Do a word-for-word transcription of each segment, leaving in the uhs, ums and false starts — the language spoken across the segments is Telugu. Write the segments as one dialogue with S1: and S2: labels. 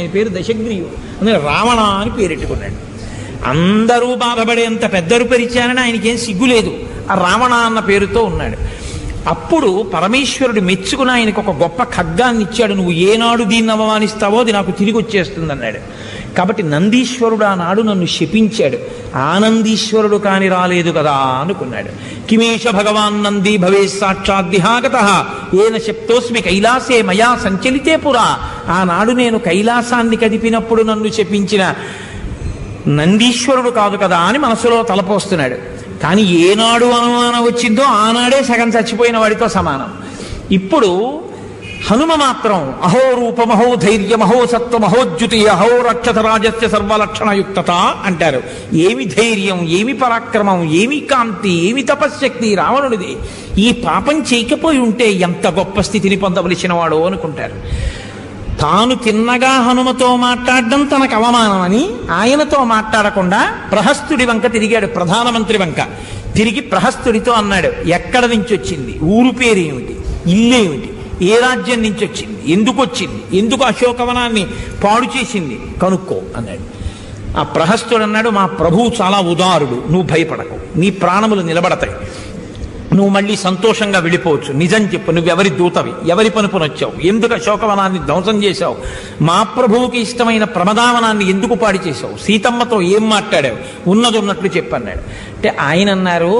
S1: ఆయన పేరు దశగ్రీవుడు, అందుకే రావణ అని పేరెట్టుకున్నాడు. అందరూ బాధపడేంత పెద్దరు పరిచారని ఆయనకేం సిగ్గులేదు, ఆ రావణ అన్న పేరుతో ఉన్నాడు. అప్పుడు పరమేశ్వరుడు మెచ్చుకుని ఆయనకు ఒక గొప్ప ఖడ్గాన్ని ఇచ్చాడు. నువ్వు ఏనాడు దీన్ని అవమానిస్తావో అది నాకు తిరిగి వచ్చేస్తుంది అన్నాడు. కాబట్టి నందీశ్వరుడు ఆనాడు నన్ను శపించాడు. ఆనందీశ్వరుడు కాని రాలేదు కదా అనుకున్నాడు. కిమేష భగవాన్ నంది భవే సాక్షాద్దిహాగత ఏన శప్తోస్మి కైలాసే మయా సంచలితే పురా. ఆనాడు నేను కైలాసాన్ని కదిపినప్పుడు నన్ను శపించిన నందీశ్వరుడు కాదు కదా అని మనసులో తలపోస్తున్నాడు. కానీ ఏనాడు అనుమానం వచ్చిందో ఆనాడే సగం చచ్చిపోయిన వాడితో సమానం. ఇప్పుడు హనుమ మాత్రం అహో రూపం అహో ధైర్యం అహో సత్వం అహోద్యుతి అహో రక్షత రాజస్య సర్వలక్షణయుక్తత అంటారు. ఏమి ధైర్యం, ఏమి పరాక్రమం, ఏమి కాంతి, ఏమి తపశ్శక్తి రావణుడిది. ఈ పాపం చేయకపోయి ఉంటే ఎంత గొప్ప స్థితిని పొందవలసిన వాడు అనుకుంటారు. తాను తిన్నగా హనుమతో మాట్లాడడం తనకు అవమానం అని ఆయనతో మాట్లాడకుండా ప్రహస్తుడి వంక తిరిగాడు, ప్రధానమంత్రి వంక తిరిగి ప్రహస్తుడితో అన్నాడు, ఎక్కడ నుంచి వచ్చింది, ఊరు పేరు ఏమిటి, ఇల్లేమిటి, ఏ రాజ్యం నుంచి వచ్చింది, ఎందుకు వచ్చింది, ఎందుకు అశోకవనాన్ని పాడు చేసింది కనుక్కో అన్నాడు. ఆ ప్రహస్తుడు అన్నాడు, మా ప్రభువు చాలా ఉదారుడు, నువ్వు భయపడకు, నీ ప్రాణములు నిలబడతాయి, నువ్వు మళ్ళీ సంతోషంగా వెళ్ళిపోవచ్చు. నిజం చెప్పు, నువ్వెవరి దూతవి, ఎవరి పనుపుని వచ్చావు, ఎందుకు అశోకవనాన్ని ధ్వంసం చేశావు, మా ప్రభువుకి ఇష్టమైన ప్రమదావనాన్ని ఎందుకు పాడి చేశావు, సీతమ్మతో ఏం మాట్లాడావు, ఉన్నది ఉన్నట్లు చెప్పన్నాడు. అంటే ఆయన అన్నారు,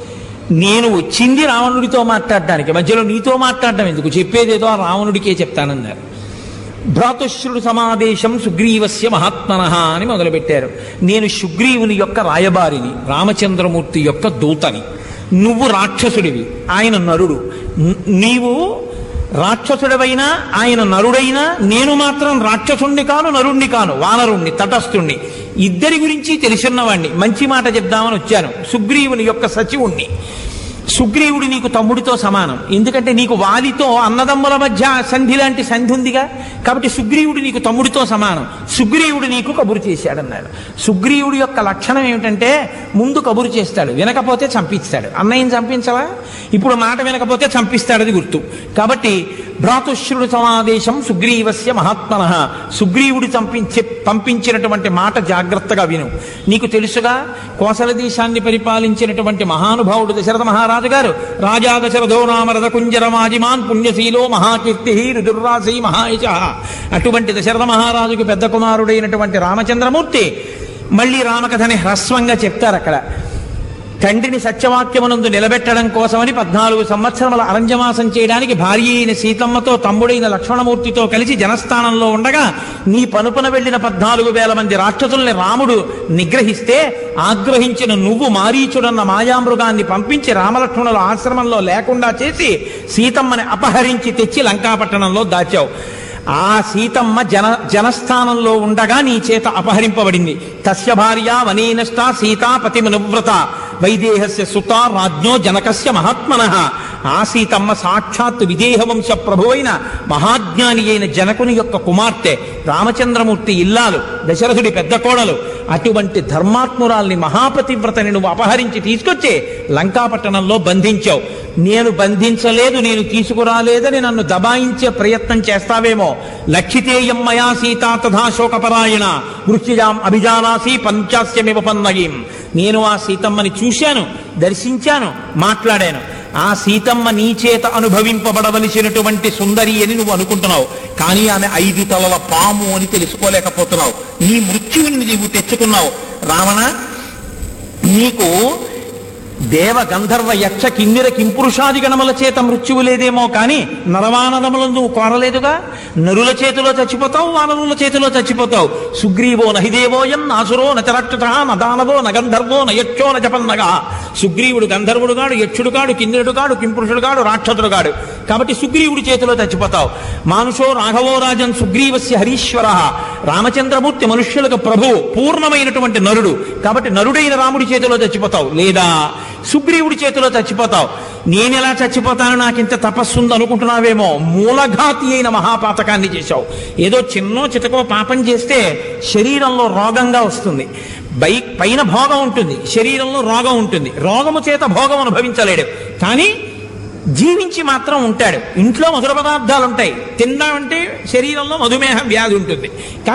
S1: నేను వచ్చింది రావణుడితో మాట్లాడడానికి, మధ్యలో నీతో మాట్లాడడం ఎందుకు, చెప్పేదేదో ఆ రావణుడికే చెప్తానన్నారు. భ్రాతుశ్రుడు సమాదేశం సుగ్రీవస్య మహాత్మనః అని మొదలుపెట్టారు. నేను సుగ్రీవుని యొక్క రాయబారిని, రామచంద్రమూర్తి యొక్క దూతని. నువ్వు రాక్షసుడివి, ఆయన నరుడు. నీవు రాక్షసుడివైనా ఆయన నరుడైనా నేను మాత్రం రాక్షసుణ్ణి కాను, నరుణ్ణి కాను, వానరుణ్ణి, తటస్థుణ్ణి, ఇద్దరి గురించి తెలిసిన్నవాణ్ణి. మంచి మాట చెప్దామని వచ్చాను. సుగ్రీవుని యొక్క సచివుణ్ణి. సుగ్రీవుడు నీకు తమ్ముడితో సమానం, ఎందుకంటే నీకు వాలితో అన్నదమ్ముల మధ్య సంధి లాంటి సంధి ఉందిగా, కాబట్టి సుగ్రీవుడు నీకు తమ్ముడితో సమానం. సుగ్రీవుడు నీకు కబురు చేశాడన్నాడు. సుగ్రీవుడి యొక్క లక్షణం ఏమిటంటే ముందు కబురు చేస్తాడు, వినకపోతే చంపిస్తాడు. అన్నయ్యని చంపించవా, ఇప్పుడు మాట వినకపోతే చంపిస్తాడది గుర్తు. కాబట్టి భ్రాతుశ్రుడు సమాదేశం సుగ్రీవస్య మహాత్మనః, సుగ్రీవుడు చంపించే పంపించినటువంటి మాట జాగ్రత్తగా విను. నీకు తెలుసుగా కోసల దేశాన్ని పరిపాలించినటువంటి మహానుభావుడు దశరథ మహారాజు గారు, రాజా దశరథో నామ రథ కుంజరమాజిమాన్ పుణ్యశీలో మహాకీర్తి రుదుర్రాశి మహాయశ. అటువంటి దశరథ మహారాజుకి పెద్ద కుమారుడైనటువంటి రామచంద్రమూర్తి మళ్ళీ రామకథని హ్రస్వంగా చెప్తారు. అక్కడ తండ్రిని సత్యవాక్యమునందు నిలబెట్టడం కోసమని పద్నాలుగు సంవత్సరముల అరంజమాసం చేయడానికి భార్య అయిన సీతమ్మతో తమ్ముడైన లక్ష్మణమూర్తితో కలిసి జనస్థానంలో ఉండగా నీ పనుపున వెళ్లిన పద్నాలుగు వేల మంది రాక్షసుల్ని రాముడు నిగ్రహిస్తే ఆగ్రహించిన నువ్వు మారీచుడన్న మాయామృగాన్ని పంపించి రామలక్ష్మణుల ఆశ్రమంలో లేకుండా చేసి సీతమ్మని అపహరించి తెచ్చి లంకాపట్టణంలో దాచావు. ఆ సీతమ్మ జన జనస్థానంలో ఉండగా నీ చేత అపహరింపబడింది. తస్య భార్య వనేనష్ట సీతా పతిమనువ్రత వైదేహస్య సుత రాజ్ఞో జనకస్య మహాత్మనః. ఆ సీతమ్మ సాక్షాత్ విదేహ వంశ ప్రభువైన మహాజ్ఞాని అయిన జనకుని యొక్క కుమార్తె, రామచంద్రమూర్తి ఇల్లాలు, దశరథుడి పెద్ద కోడలు. అటువంటి ధర్మాత్మురాల్ని మహాపతివ్రతని నువ్వు అపహరించి తీసుకొచ్చి లంకాపట్టణంలో బంధించావు. నేను బంధించలేదు, నేను తీసుకురాలేదని నన్ను దబాయించే ప్రయత్నం చేస్తావేమో. లక్షితేయం మయా సీతా తథా శోకపరాయణ వృత్యాం అభిజానాసి పంచాస్యమివ పన్నయీం. నేను ఆ సీతమ్మని చూశాను, దర్శించాను, మాట్లాడాను. ఆ సీతమ్మ నీ చేత అనుభవింపబడవలసినటువంటి సుందరి అని నువ్వు అనుకుంటున్నావు, కానీ ఆమె ఐదు తలల పాము అని తెలుసుకోలేకపోతున్నావు. నీ మృత్యువుని నీవు తెచ్చుకున్నావు. రావణ, నీకు దేవ గంధర్వ యక్ష కిన్నెర కింపురుషాది గణముల చేత మృత్యువు లేదేమో కానీ నరవానరములను నువ్వు కోరలేదుగా. నరుల చేతిలో చచ్చిపోతావు, వానరుల చేతిలో చచ్చిపోతావు. సుగ్రీవో నహిదేవోయం నాసురో నచరక్షత నదానవో నగంధర్వో నయక్షో నజపన్నగా. సుగ్రీవుడు గంధర్వుడు కాడు, యక్షుడు కాడు, కిన్నెరుడు కాడు, కింపురుషుడు కాడు, రాక్షసుడు కాడు. కాబట్టి సుగ్రీవుడి చేతిలో చచ్చిపోతావు. మానుషో రాఘవో రాజన్ సుగ్రీవస్య హరీశ్వర. రామచంద్రమూర్తి మనుష్యులకు ప్రభువు, పూర్ణమైనటువంటి నరుడు. కాబట్టి నరుడైన రాముడి చేతిలో చచ్చిపోతావు, లేదా సుగ్రీవుడి చేతిలో చచ్చిపోతావు. నేనెలా చచ్చిపోతాను, నాకింత తపస్సు ఉంది అనుకుంటున్నావేమో. మూలఘాతి అయిన మహాపాతకాన్ని చేశావు. ఏదో చిన్నో చితకో పాపం చేస్తే శరీరంలో రోగంగా వస్తుంది, బై పైన భోగం ఉంటుంది, శరీరంలో రోగం ఉంటుంది. రోగము చేత భోగం అనుభవించలేడు, కానీ జీవించి మాత్రం ఉంటాడు. ఇంట్లో మధుర పదార్థాలు ఉంటాయి, తిందామంటే శరీరంలో మధుమేహ వ్యాధి ఉంటుంది.